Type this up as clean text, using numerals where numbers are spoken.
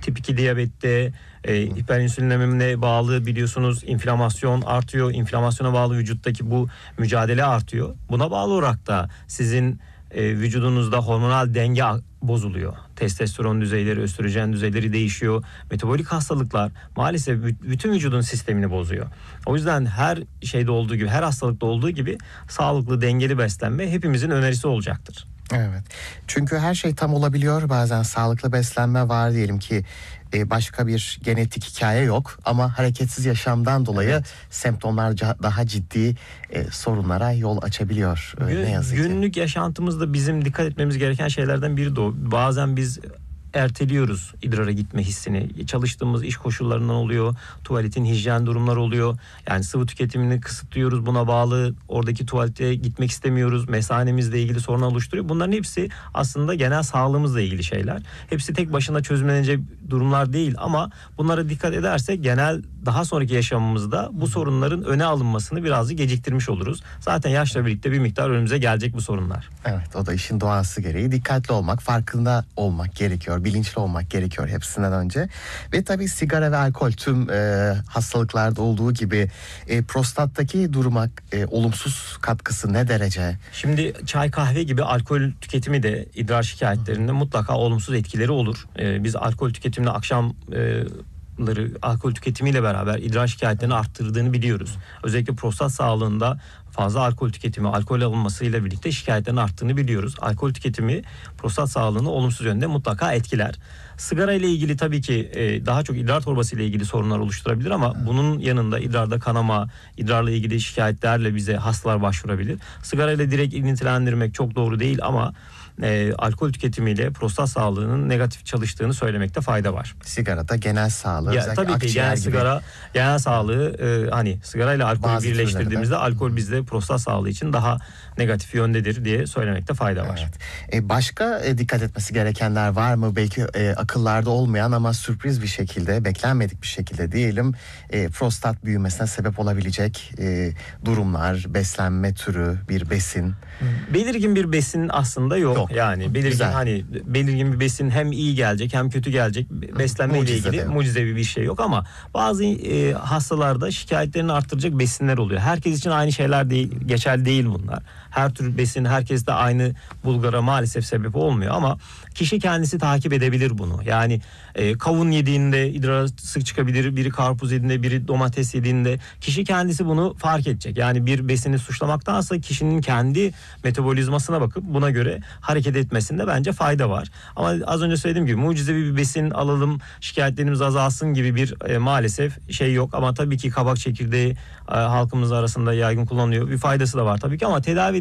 Tip 2 diyabette, hiperinsülinlemeye bağlı biliyorsunuz inflamasyon artıyor. İnflamasyona bağlı vücuttaki bu mücadele artıyor. Buna bağlı olarak da sizin vücudunuzda hormonal denge bozuluyor. Testosteron düzeyleri, östrojen düzeyleri değişiyor. Metabolik hastalıklar maalesef bütün vücudun sistemini bozuyor. O yüzden her şeyde olduğu gibi, her hastalıkta olduğu gibi sağlıklı, dengeli beslenme hepimizin önerisi olacaktır. Evet. Çünkü her şey tam olabiliyor. Bazen sağlıklı beslenme var, diyelim ki başka bir genetik hikaye yok ama hareketsiz yaşamdan dolayı semptomlar daha ciddi sorunlara yol açabiliyor. Ne yazık ki. Günlük yaşantımızda bizim dikkat etmemiz gereken şeylerden biri de o. Bazen biz erteliyoruz idrara gitme hissini. Çalıştığımız iş koşullarından oluyor. Tuvaletin hijyen durumları oluyor. Yani sıvı tüketimini kısıtlıyoruz. Buna bağlı oradaki tuvalete gitmek istemiyoruz. Mesanemizle ilgili sorun oluşturuyor. Bunların hepsi aslında genel sağlığımızla ilgili şeyler. Hepsi tek başına çözümlenecek durumlar değil ama bunlara dikkat edersek genel daha sonraki yaşamımızda bu sorunların öne alınmasını birazcık geciktirmiş oluruz. Zaten yaşla birlikte bir miktar önümüze gelecek bu sorunlar. Evet, o da işin doğası gereği. Dikkatli olmak, farkında olmak gerekiyor. Bilinçli olmak gerekiyor hepsinden önce. Ve tabii sigara ve alkol tüm hastalıklarda olduğu gibi prostattaki duruma olumsuz katkısı ne derece? Şimdi çay, kahve gibi alkol tüketimi de idrar şikayetlerinde mutlaka olumsuz etkileri olur. Biz alkol tüketimini alkol tüketimiyle beraber idrar şikayetlerini arttırdığını biliyoruz. Özellikle prostat sağlığında fazla alkol tüketimi, alkol alınmasıyla birlikte şikayetlerin arttığını biliyoruz. Alkol tüketimi prostat sağlığını olumsuz yönde mutlaka etkiler. Sigara ile ilgili tabii ki daha çok idrar torbası ile ilgili sorunlar oluşturabilir ama bunun yanında idrarda kanama, idrarla ilgili şikayetlerle bize hastalar başvurabilir. Sigara ile direkt ilintilendirmek çok doğru değil ama alkol tüketimiyle prostat sağlığının negatif çalıştığını söylemekte fayda var. Sigarada genel sağlığı, tabii ki genel sağlığı hani sigarayla alkolü birleştirdiğimizde alkol bizde prostat sağlığı için daha negatif yöndedir diye söylemekte fayda var. Evet. Başka dikkat etmesi gerekenler var mı? Belki akıllarda olmayan ama sürpriz bir şekilde, beklenmedik bir şekilde diyelim prostat büyümesine sebep olabilecek durumlar, beslenme türü, bir besin. Belirgin bir besin aslında yok. Yani belirgin bir besin hem iyi gelecek hem kötü gelecek. Beslenme ile ilgili mucizevi bir şey yok ama bazı hastalarda şikayetlerini arttıracak besinler oluyor. Herkes için aynı şeyler geçerli değil bunlar. Her tür besin herkeste aynı bulgara maalesef sebep olmuyor ama kişi kendisi takip edebilir bunu. Yani kavun yediğinde idrar sık çıkabilir, biri karpuz yediğinde, biri domates yediğinde kişi kendisi bunu fark edecek. Yani bir besini suçlamaktansa kişinin kendi metabolizmasına bakıp buna göre hareket etmesinde bence fayda var. Ama az önce söylediğim gibi mucizevi bir besin alalım, şikayetlerimiz azalsın gibi bir maalesef şey yok. Ama tabii ki kabak çekirdeği halkımız arasında yaygın kullanılıyor. Bir faydası da var tabii ki ama tedavi